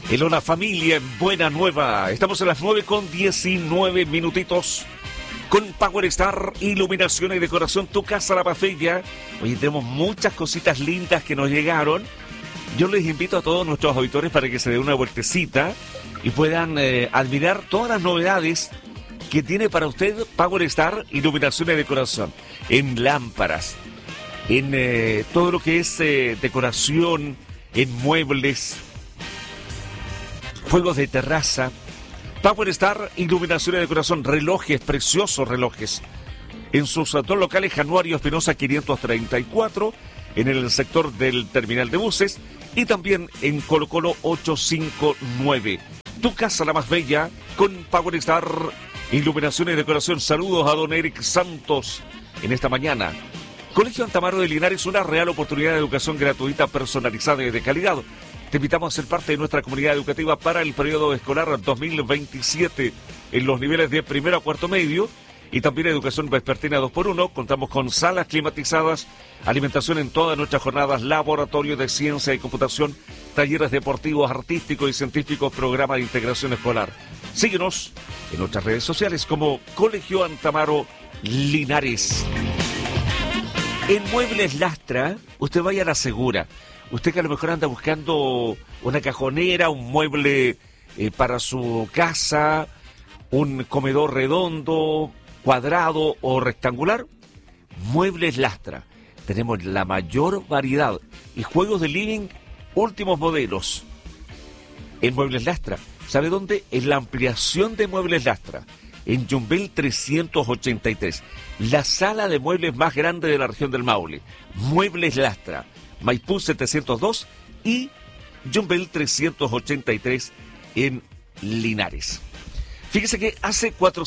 El Hola Familia en Buena Nueva. Estamos a las 9:19 con Power Star, iluminación y decoración, tu casa la más bella. Hoy tenemos muchas cositas lindas que nos llegaron. Yo les invito a todos nuestros auditores para que se den una vueltecita y puedan admirar todas las novedades que tiene para usted Power Star, iluminación y decoración. En lámparas, en todo lo que es decoración, en muebles, juegos de terraza. Power Star, iluminación y decoración, relojes, preciosos relojes. En sus dos locales, Januario Espinosa 534, en el sector del terminal de buses, y también en Colo Colo 859. Tu casa la más bella con Power Star, iluminación y decoración. Saludos a don Eric Santos en esta mañana. Colegio Antamaro de Linares, una real oportunidad de educación gratuita, personalizada y de calidad. Te invitamos a ser parte de nuestra comunidad educativa para el periodo escolar 2027 en los niveles de primero a cuarto medio y también educación vespertina 2x1. Contamos con salas climatizadas, alimentación en todas nuestras jornadas, laboratorio de ciencia y computación, talleres deportivos, artísticos y científicos, programa de integración escolar. Síguenos en nuestras redes sociales como Colegio Antamaro Linares. En Muebles Lastra, usted vaya a la segura. Usted que a lo mejor anda buscando una cajonera, un mueble para su casa, un comedor redondo, cuadrado o rectangular, Muebles Lastra. Tenemos la mayor variedad y juegos de living, últimos modelos. En Muebles Lastra, ¿sabe dónde? En la ampliación de Muebles Lastra, en Yumbel 383, la sala de muebles más grande de la región del Maule. Muebles Lastra, Maipú 702 y Yumbel 383 en Linares. Fíjese que hace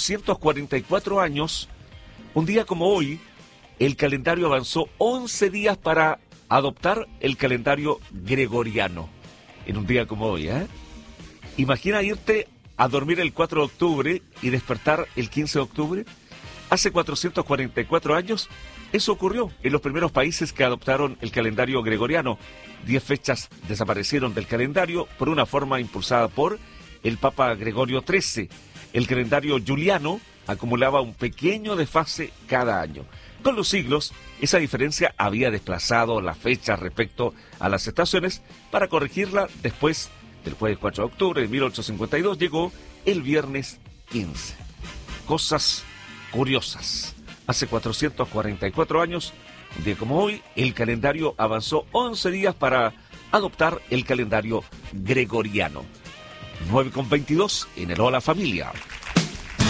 444 años, un día como hoy, el calendario avanzó 11 días para adoptar el calendario gregoriano. En un día como hoy, ¿eh? Imagina irte a dormir el 4 de octubre y despertar el 15 de octubre. Hace 444 años, eso ocurrió en los primeros países que adoptaron el calendario gregoriano. 10 fechas desaparecieron del calendario por una forma impulsada por el Papa Gregorio XIII. El calendario juliano acumulaba un pequeño desfase cada año. Con los siglos, esa diferencia había desplazado la fecha respecto a las estaciones. Para corregirla, después del jueves 4 de octubre de 1852, llegó el viernes 15. Cosas curiosas. Hace 444 años, un día como hoy, el calendario avanzó 11 días para adoptar el calendario gregoriano. 9:22 en el Hola Familia.